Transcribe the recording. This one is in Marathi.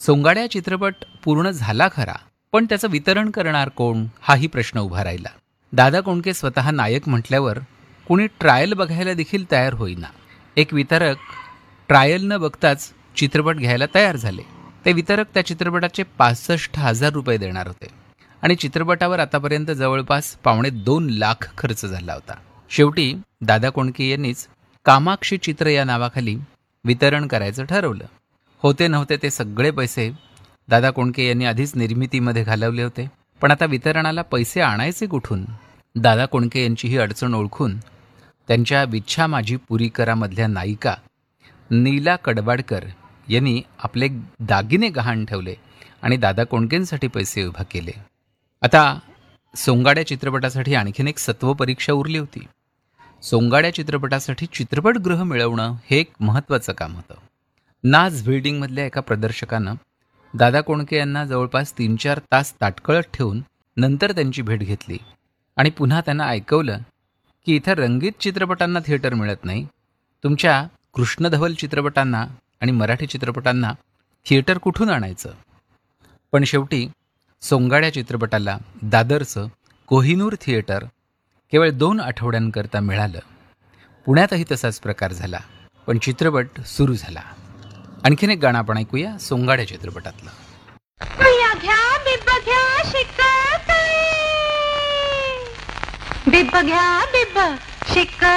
सोंगाड्या चित्रपट पूर्ण झाला खरा, पण त्याचं वितरण करणार कोण हाही प्रश्न उभा राहिला. दादा कोंडके स्वतः नायक म्हटल्यावर कुणी ट्रायल बघायला देखील तयार होईना. एक वितरक ट्रायल न बघताच चित्रपट घ्यायला तयार झाले. ते वितरक त्या चित्रपटाचे 65,000 रुपये देणार होते आणि चित्रपटावर आतापर्यंत जवळपास 2.25 लाख खर्च झाला होता. शेवटी दादा कोंडके यांनीच कामाक्षी चित्र या नावाखाली वितरण करायचं ठरवलं. होते नव्हते ते सगळे पैसे दादा कोंडके यांनी आधीच निर्मितीमध्ये घालवले होते. पण आता वितरणाला पैसे आणायचे कुठून? दादा कोंडके यांची ही अडचण ओळखून त्यांच्या विच्छा माझी पुरी करामधल्या नायिका नीला कडबाडकर यांनी आपले दागिने गहाण ठेवले आणि दादा कोंडकेंसाठी पैसे उभा केले. आता सोंगाड्या चित्रपटासाठी आणखीन एक सत्व परीक्षा उरली होती. सोंगाड्या चित्रपटासाठी चित्रपटगृह मिळवणं हे एक महत्त्वाचं काम होतं. नाज बिल्डिंगमधल्या एका प्रदर्शकानं दादा कोंडके यांना जवळपास 3-4 तास ताटकळत ठेवून नंतर त्यांची भेट घेतली आणि पुन्हा त्यांना ऐकवलं की इथं रंगीत चित्रपटांना थिएटर मिळत नाही, तुमच्या कृष्णधवल चित्रपटांना आणि मराठी चित्रपटांना थिएटर कुठून आणायचं. पण शेवटी सोंगाड्या चित्रपटाला दादरचं कोहिनूर थिएटर केवळ 2 आठवड्यांकरता मिळालं. पुण्यातही तसाच प्रकार झाला, पण चित्रपट सुरू झाला. आणखीन एक गाणं आपण ऐकूया सोंगाड्या चित्रपटातलं. बिब्ब घ्या बिब्ब शिक्का